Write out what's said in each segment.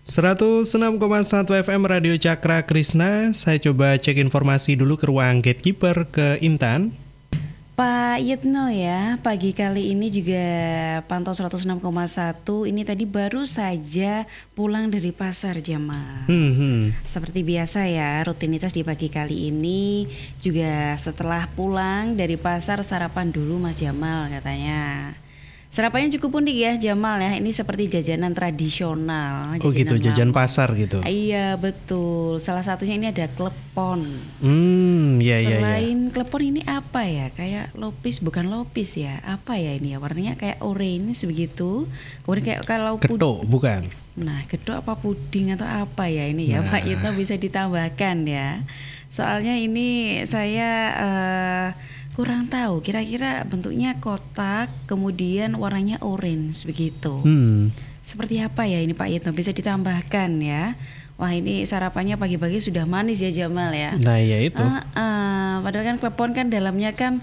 106,1 FM Radio Cakra Krisna. Saya coba cek informasi dulu ke ruang gatekeeper ke Intan. Pak Yitno ya, pagi kali ini juga pantau 106,1. Ini tadi baru saja pulang dari pasar Jamal. Seperti biasa ya, rutinitas di pagi kali ini juga setelah pulang dari pasar sarapan dulu Mas Jamal katanya. Sarapannya cukup unik ya Jamal ya, ini seperti jajanan tradisional. Oh gitu, jajan pasar gitu. Iya betul, salah satunya ini ada klepon. Iya. Selain klepon ini apa ya, kayak lopis, bukan lopis ya, apa ya ini ya, warnanya kayak orange begitu. Kemudian kayak kalau Getuk bukan? Nah getuk apa puding atau apa ya ini ya Pak Yitno bisa ditambahkan ya. Soalnya ini saya kurang tahu, kira-kira bentuknya kotak, kemudian warnanya orange begitu. Seperti apa ya ini Pak Yitno, bisa ditambahkan ya. Wah ini sarapannya pagi-pagi sudah manis ya Jamal ya. Nah ya itu. Padahal kan klepon kan dalamnya kan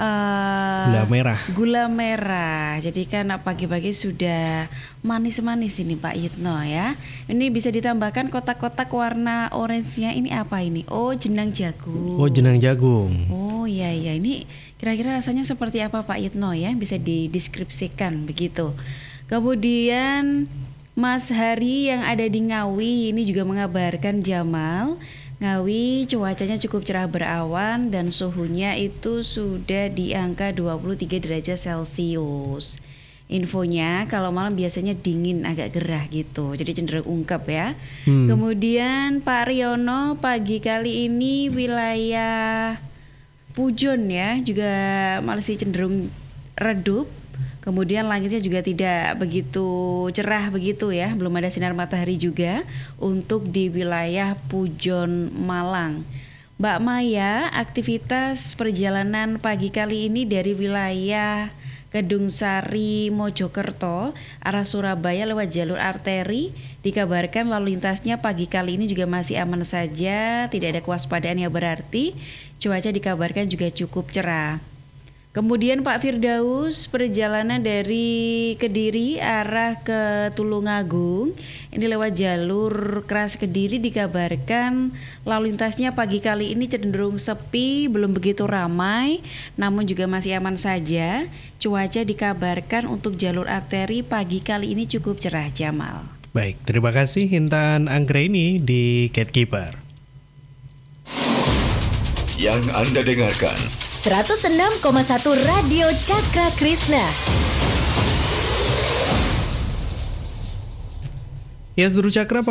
gula merah. Jadi kan pagi-pagi sudah manis-manis ini Pak Yitno ya. Ini bisa ditambahkan kotak-kotak warna orange-nya, ini apa ini? Oh jenang jagung. Oh jenang jagung. Oh iya, ini kira-kira rasanya seperti apa Pak Yitno ya, bisa dideskripsikan begitu. Kemudian Mas Hari yang ada di Ngawi ini juga mengabarkan Jamal, Ngawi cuacanya cukup cerah berawan dan suhunya itu sudah di angka 23 derajat Celcius. Infonya kalau malam biasanya dingin, agak gerah gitu, jadi cenderung ungkap ya. Kemudian Pak Riono, pagi kali ini wilayah Pujon ya juga masih cenderung redup. Kemudian langitnya juga tidak begitu cerah begitu ya, belum ada sinar matahari juga untuk di wilayah Pujon Malang. Mbak Maya, aktivitas perjalanan pagi kali ini dari wilayah Kedung Sari Mojokerto arah Surabaya lewat jalur arteri, dikabarkan lalu lintasnya pagi kali ini juga masih aman saja, tidak ada kewaspadaan yang berarti. Cuaca dikabarkan juga cukup cerah. Kemudian Pak Firdaus, perjalanan dari Kediri arah ke Tulungagung ini lewat jalur Keras Kediri, dikabarkan lalu lintasnya pagi kali ini cenderung sepi, belum begitu ramai, namun juga masih aman saja. Cuaca dikabarkan untuk jalur arteri pagi kali ini cukup cerah Jamal. Baik, terima kasih Intan Anggraini di Gatekeeper. Yang Anda dengarkan 106,1 Radio Cakra Krisna. Ya, Seru Cakra